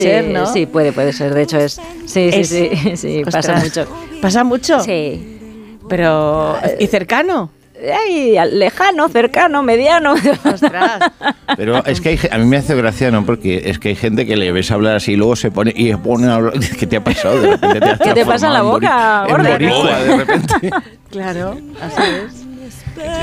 ¿no? Sí, puede ser. De hecho es... Sí, pasa mucho. ¿Pasa mucho? Sí. Pero... ¿Y cercano? Ay, lejano, cercano, mediano. Ostras. Pero es que a mí me hace gracia, ¿no? Porque es que hay gente que le ves hablar así y luego se pone a hablar. ¿Qué te ha pasado? De repente te has ¿Qué te pasa en la boca, en boricua, de repente. Claro, así es.